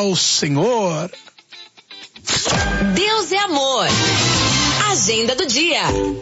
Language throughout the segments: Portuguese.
ao Senhor. Deus é amor. Agenda do dia.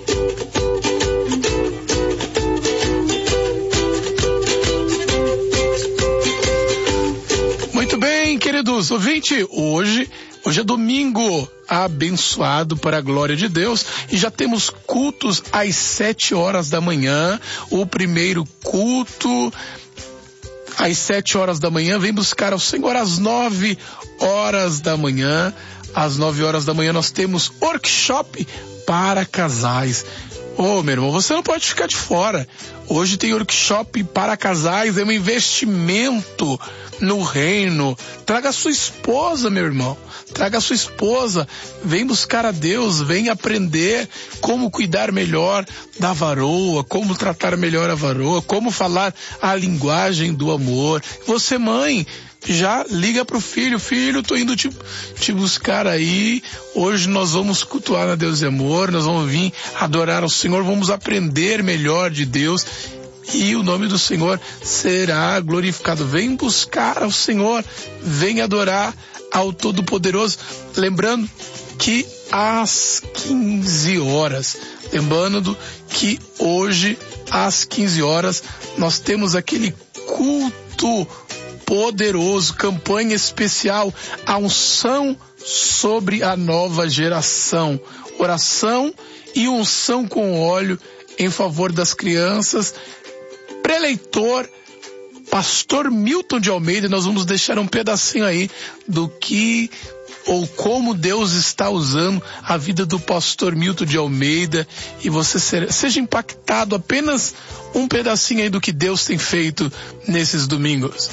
Muito bem, queridos ouvintes, hoje é domingo abençoado para a glória de Deus e já temos cultos às 7 horas da manhã. O primeiro culto às 7 horas da manhã vem buscar ao Senhor às 9 horas da manhã. Às 9 horas da manhã nós temos workshop para casais. Ô, meu irmão, você não pode ficar de fora. Hoje tem workshop para casais, é um investimento no reino. Traga a sua esposa, meu irmão. Traga a sua esposa. Vem buscar a Deus, vem aprender como cuidar melhor da varoa, como tratar melhor a varoa, como falar a linguagem do amor. Você, mãe, já liga pro filho, tô indo te buscar aí, hoje nós vamos cultuar na Deus e Amor, nós vamos vir adorar ao Senhor, vamos aprender melhor de Deus e o nome do Senhor será glorificado. Vem buscar ao Senhor, vem adorar ao Todo-Poderoso, lembrando que às 15 horas, lembrando que hoje às 15 horas nós temos aquele culto poderoso, campanha especial, a unção sobre a nova geração, oração e unção com óleo em favor das crianças, preleitor, pastor Milton de Almeida. Nós vamos deixar um pedacinho aí do que ou como Deus está usando a vida do pastor Milton de Almeida, e você seja impactado, apenas um pedacinho aí do que Deus tem feito nesses domingos.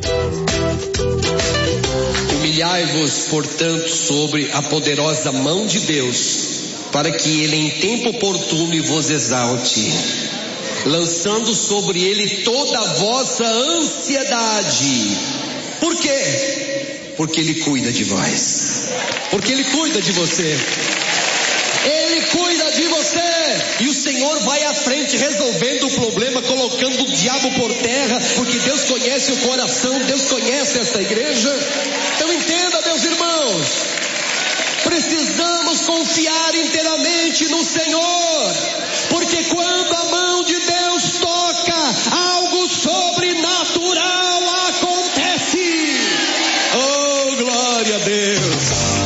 Humilhai-vos, portanto, sobre a poderosa mão de Deus, para que ele em tempo oportuno vos exalte, lançando sobre ele toda a vossa ansiedade. Por quê? Porque ele cuida de vós. Porque ele cuida de você. Ele cuida de você. E o Senhor vai à frente resolvendo o problema, colocando o diabo por terra, porque Deus conhece o coração, Deus conhece esta igreja. Então entenda, meus irmãos, precisamos confiar inteiramente no Senhor, porque quando a mão de Deus toca, algo sobrenatural acontece. Oh, glória a Deus.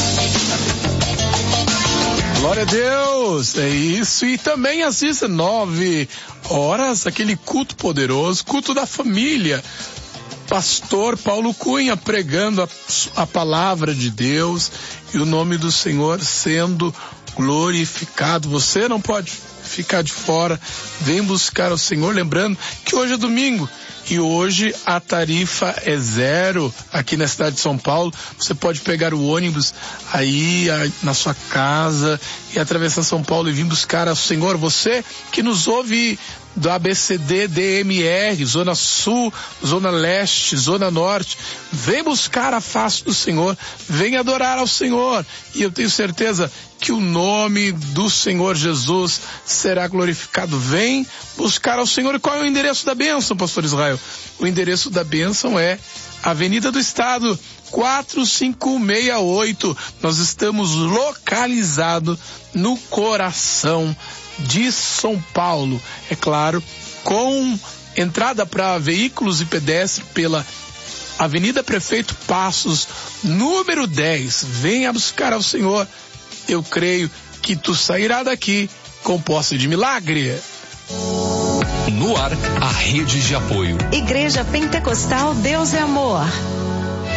Glória a Deus, é isso. E também às 19 horas, aquele culto poderoso, culto da família. Pastor Paulo Cunha pregando a palavra de Deus e o nome do Senhor sendo glorificado. Você não pode ficar de fora, vem buscar o Senhor, lembrando que hoje é domingo. E hoje a tarifa é 0 aqui na cidade de São Paulo. Você pode pegar o ônibus aí na sua casa e atravessar São Paulo e vir buscar ao Senhor. Você que nos ouve do ABCD, DMR, Zona Sul, Zona Leste, Zona Norte, vem buscar a face do Senhor, vem adorar ao Senhor. E eu tenho certeza que o nome do Senhor Jesus será glorificado. Vem buscar ao Senhor. E qual é o endereço da bênção, pastor Israel? O endereço da bênção é Avenida do Estado, 4568. Nós estamos localizados no coração de São Paulo. É claro, com entrada para veículos e pedestres pela Avenida Prefeito Passos, número 10. Venha buscar ao Senhor. Eu creio que tu sairá daqui com posse de milagre. No ar, a rede de apoio. Igreja Pentecostal Deus é Amor.